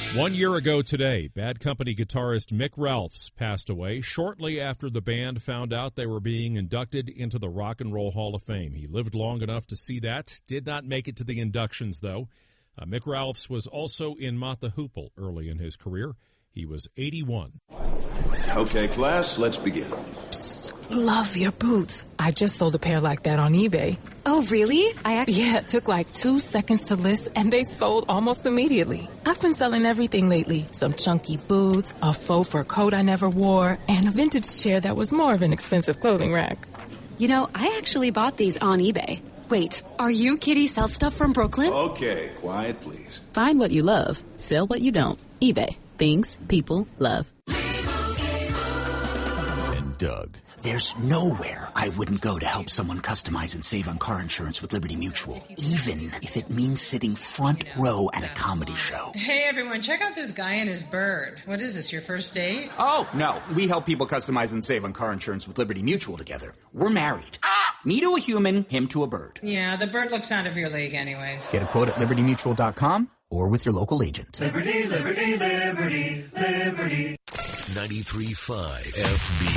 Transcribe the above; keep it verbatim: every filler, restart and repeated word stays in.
One year ago today, Bad Company guitarist Mick Ralphs passed away shortly after the band found out they were being inducted into the Rock and Roll Hall of Fame. He lived long enough to see that, did not make it to the inductions, though. Uh, Mick Ralphs was also in Mott the Hoople early in his career. He was eighty-one. Okay, class, let's begin. Psst, love your boots. I just sold a pair like that on eBay. Oh, really? I actually... Yeah, it took like two seconds to list, and they sold almost immediately. I've been selling everything lately. Some chunky boots, a faux fur coat I never wore, and a vintage chair that was more of an expensive clothing rack. You know, I actually bought these on eBay. Wait, are you Kitty Sell Stuff from Brooklyn? Okay, quiet, please. Find what you love. Sell what you don't. eBay. Things people love. And Doug. There's nowhere I wouldn't go to help someone customize and save on car insurance with Liberty Mutual, even if it means sitting front row at a comedy show. Hey, everyone, check out this guy and his bird. What is this, your first date? Oh, no. We help people customize and save on car insurance with Liberty Mutual together. We're married. Me to a human, him to a bird. Yeah, the bird looks out of your league anyways. Get a quote at liberty mutual dot com or with your local agent. Liberty, liberty, liberty, liberty. ninety-three point five F B